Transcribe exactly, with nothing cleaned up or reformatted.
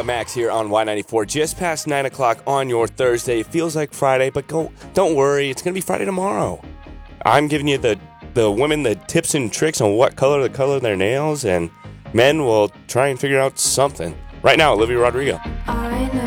Olivia Max here on Y ninety-four, just past nine o'clock on your Thursday. It feels like Friday, but go, don't worry, it's going to be Friday tomorrow. I'm giving you the, the women the tips and tricks on what color to color their nails, and men will try and figure out something. Right now, Olivia Rodrigo.